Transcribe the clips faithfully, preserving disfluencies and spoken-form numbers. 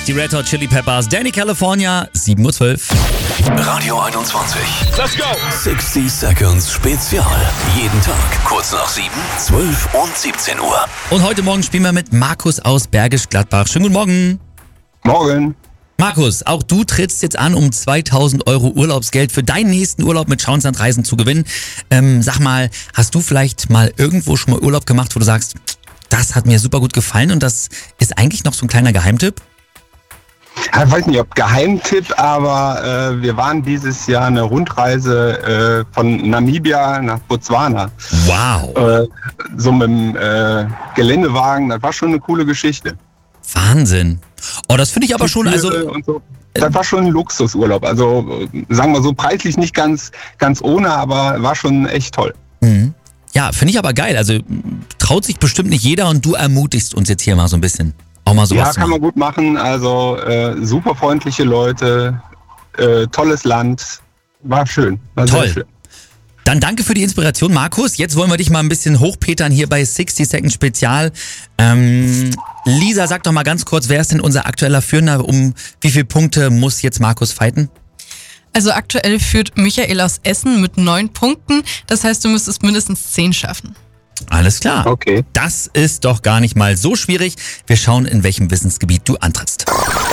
Die Red Hot Chili Peppers, Danny California, sieben Uhr zwölf. Radio einundzwanzig. Let's go! sechzig Seconds Spezial. Jeden Tag kurz nach sieben, zwölf und siebzehn Uhr. Und heute Morgen spielen wir mit Markus aus Bergisch Gladbach. Schönen guten Morgen. Morgen. Markus, auch du trittst jetzt an, um zweitausend Euro Urlaubsgeld für deinen nächsten Urlaub mit Schauensland Reisen zu gewinnen. Ähm, sag mal, hast du vielleicht mal irgendwo schon mal Urlaub gemacht, wo du sagst, das hat mir super gut gefallen und das ist eigentlich noch so ein kleiner Geheimtipp? Ich weiß nicht, ob Geheimtipp, aber äh, wir waren dieses Jahr eine Rundreise äh, von Namibia nach Botswana. Wow. Äh, so mit dem äh, Geländewagen, das war schon eine coole Geschichte. Wahnsinn. Oh, das finde ich aber schon, also... Und so. Das war schon ein Luxusurlaub. Also sagen wir so, preislich nicht ganz, ganz ohne, aber war schon echt toll. Mhm. Ja, finde ich aber geil. Also traut sich bestimmt nicht jeder und du ermutigst uns jetzt hier mal so ein bisschen. Auch mal sowas Ja, kann man gut machen. Also äh, super freundliche Leute, äh, tolles Land, war schön. War Toll. Sehr schön. Dann danke für die Inspiration, Markus. Jetzt wollen wir dich mal ein bisschen hochpetern hier bei sechzig Seconds Spezial. Ähm, Lisa, sag doch mal ganz kurz, wer ist denn unser aktueller Führender? Um wie viele Punkte muss jetzt Markus fighten? Also aktuell führt Michael aus Essen mit neun Punkten. Das heißt, du müsstest mindestens zehn schaffen. Alles klar. Okay. Das ist doch gar nicht mal so schwierig. Wir schauen, in welchem Wissensgebiet du antrittst.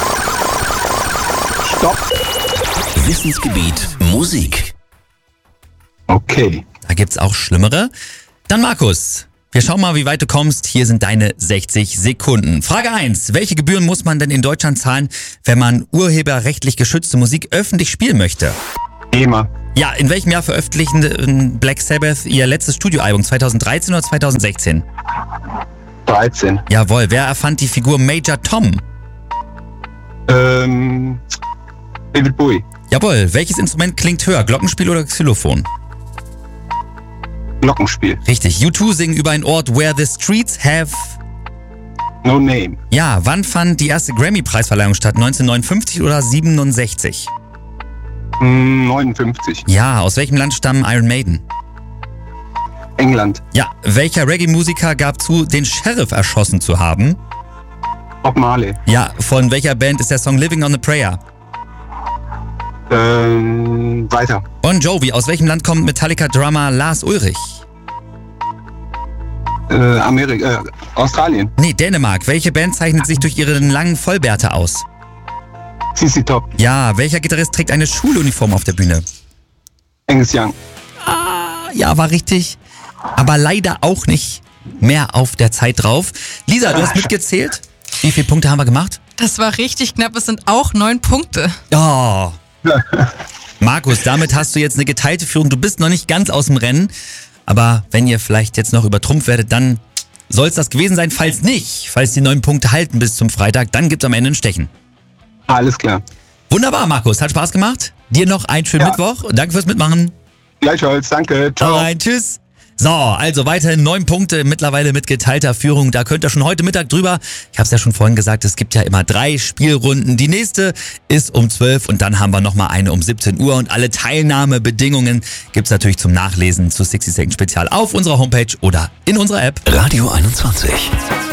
Stopp. Wissensgebiet Musik. Okay. Da gibt's auch Schlimmere. Dann Markus, wir schauen mal, wie weit du kommst. Hier sind deine sechzig Sekunden. Frage eins. Welche Gebühren muss man denn in Deutschland zahlen, wenn man urheberrechtlich geschützte Musik öffentlich spielen möchte? GEMA. Ja, in welchem Jahr veröffentlichten Black Sabbath ihr letztes Studioalbum? zweitausenddreizehn oder zweitausendsechzehn? dreizehn. Jawohl, wer erfand die Figur Major Tom? Ähm, David Bowie. Jawohl, welches Instrument klingt höher? Glockenspiel oder Xylophon? Glockenspiel. Richtig, U zwei singen über einen Ort, where the streets have... No Name. Ja, wann fand die erste Grammy-Preisverleihung statt? neunzehnhundertneunundfünfzig oder siebenundsechzig? Hm, neunundfünfzig. Ja, aus welchem Land stammen Iron Maiden? England. Ja, welcher Reggae-Musiker gab zu, den Sheriff erschossen zu haben? Bob Marley. Ja, von welcher Band ist der Song Living on a Prayer? Ähm, weiter. Bon Jovi, aus welchem Land kommt Metallica-Drummer Lars Ulrich? Äh, Amerika, äh, Australien. Nee, Dänemark. Welche Band zeichnet sich durch ihre langen Vollbärte aus? C C Top. Ja, welcher Gitarrist trägt eine Schuluniform auf der Bühne? Angus Young. Ah, ja, war richtig. Aber leider auch nicht mehr auf der Zeit drauf. Lisa, du hast mitgezählt. Wie viele Punkte haben wir gemacht? Das war richtig knapp. Es sind auch neun Punkte. Oh. Markus, damit hast du jetzt eine geteilte Führung. Du bist noch nicht ganz aus dem Rennen. Aber wenn ihr vielleicht jetzt noch übertrumpft werdet, dann soll es das gewesen sein. Falls nicht, falls die neun Punkte halten bis zum Freitag, dann gibt's am Ende ein Stechen. Alles klar. Wunderbar, Markus. Hat Spaß gemacht. Dir noch einen schönen Ja. Mittwoch. Und danke fürs Mitmachen. Gleichfalls, danke. Ciao. Rein, tschüss. So, also weiterhin neun Punkte, mittlerweile mit geteilter Führung. Da könnt ihr schon heute Mittag drüber. Ich habe es ja schon vorhin gesagt, es gibt ja immer drei Spielrunden. Die nächste ist um zwölf und dann haben wir nochmal eine um siebzehn Uhr. Und alle Teilnahmebedingungen gibt's natürlich zum Nachlesen zu sechzig Seconds Spezial auf unserer Homepage oder in unserer App. Radio einundzwanzig.